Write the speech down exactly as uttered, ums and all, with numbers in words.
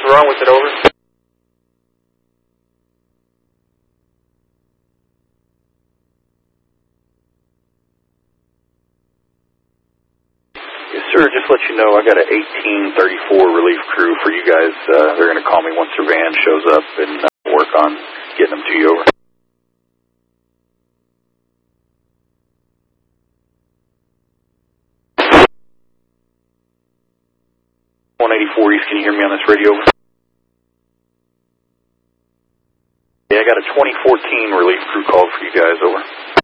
wrong with it, over? Yes, sir. Just let you know, I got an eighteen thirty-four relief crew for you guys. Uh, they're going to call me once their van shows up and uh, work on getting them to you, over. one eighty-four East, can you hear me on this radio? Yeah, I got a twenty fourteen relief crew call for you guys, over.